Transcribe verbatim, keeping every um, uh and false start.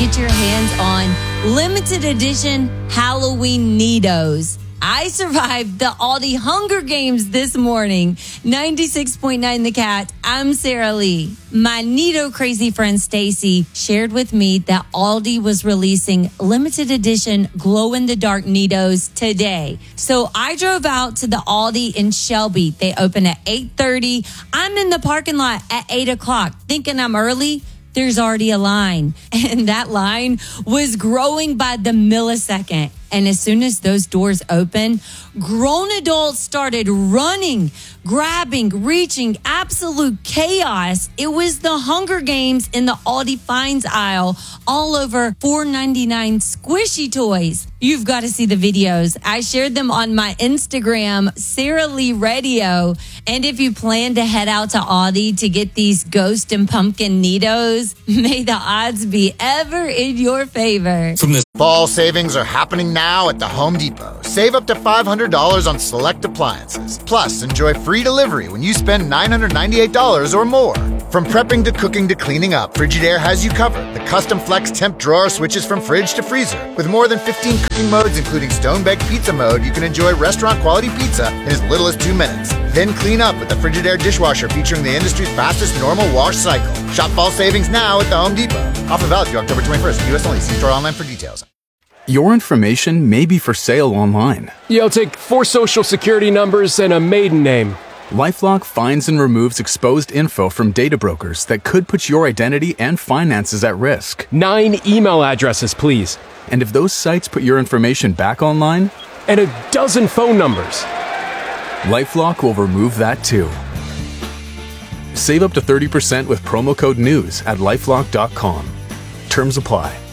get your hands on limited edition Halloween Neatos. I survived the Aldi Hunger Games this morning. ninety-six point nine The Cat. I'm Sarah Lee. My Neato crazy friend Stacy shared with me that Aldi was releasing limited edition glow-in-the-dark Neatos today. So I drove out to the Aldi in Shelby. They open at eight thirty. I'm in the parking lot at eight o'clock thinking I'm early. There's already a line. And that line was growing by the millisecond. And as soon as those doors opened, grown adults started running, grabbing, reaching, absolute chaos. It was the Hunger Games in the Aldi Finds aisle, all over four ninety-nine squishy toys. You've got to see the videos. I shared them on my Instagram, Sarah Lee Radio. And if you plan to head out to Aldi to get these ghost and pumpkin Neatos, may the odds be ever in your favor. From the fall savings are happening now at the Home Depot. Save up to five hundred dollars on select appliances. Plus, enjoy free delivery when you spend nine hundred ninety-eight dollars or more. From prepping to cooking to cleaning up, Frigidaire has you covered. The custom flex temp drawer switches from fridge to freezer. With more than fifteen cooking modes, including stone-baked pizza mode, you can enjoy restaurant-quality pizza in as little as two minutes. Then clean up with the Frigidaire dishwasher featuring the industry's fastest normal wash cycle. Shop fall savings now at the Home Depot. Offer valid through October twenty-first. U S only. See store online for details. Your information may be for sale online. Yo, take four social security numbers and a maiden name. LifeLock finds and removes exposed info from data brokers that could put your identity and finances at risk. Nine email addresses, please. And if those sites put your information back online? And a dozen phone numbers. LifeLock will remove that too. Save up to thirty percent with promo code NEWS at lifelock dot com. Terms apply.